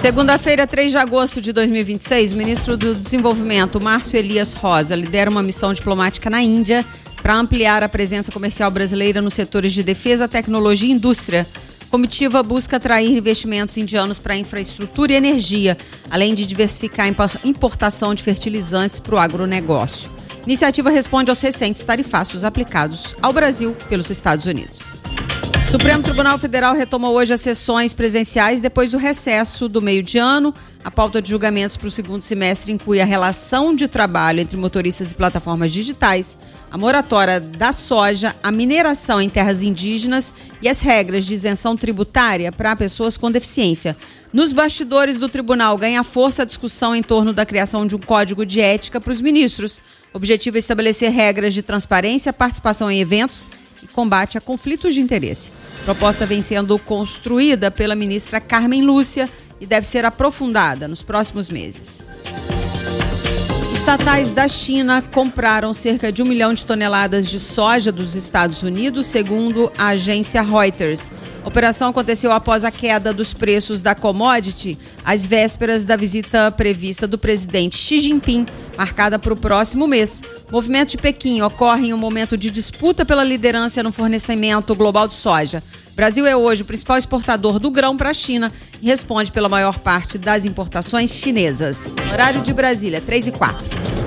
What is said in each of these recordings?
Segunda-feira, 3 de agosto de 2026, o ministro do Desenvolvimento, Márcio Elias Rosa, lidera uma missão diplomática na Índia para ampliar a presença comercial brasileira nos setores de defesa, tecnologia e indústria. A comitiva busca atrair investimentos indianos para infraestrutura e energia, além de diversificar a importação de fertilizantes para o agronegócio. A iniciativa responde aos recentes tarifaços aplicados ao Brasil pelos Estados Unidos. O Supremo Tribunal Federal retomou hoje as sessões presenciais depois do recesso do meio de ano. A pauta de julgamentos para o segundo semestre inclui a relação de trabalho entre motoristas e plataformas digitais, a moratória da soja, a mineração em terras indígenas e as regras de isenção tributária para pessoas com deficiência. Nos bastidores do tribunal ganha força a discussão em torno da criação de um código de ética para os ministros. O objetivo é estabelecer regras de transparência, participação em eventos e combate a conflitos de interesse. A proposta vem sendo construída pela ministra Carmen Lúcia e deve ser aprofundada nos próximos meses. Estatais da China compraram cerca de 1 milhão de toneladas de soja dos Estados Unidos, segundo a agência Reuters. A operação aconteceu após a queda dos preços da commodity, às vésperas da visita prevista do presidente Xi Jinping, marcada para o próximo mês. O movimento de Pequim ocorre em um momento de disputa pela liderança no fornecimento global de soja. O Brasil é hoje o principal exportador do grão para a China e responde pela maior parte das importações chinesas. Horário de Brasília, 3h04.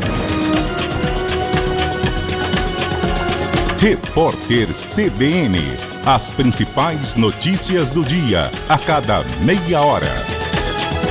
Repórter CBN. As principais notícias do dia, a cada meia hora.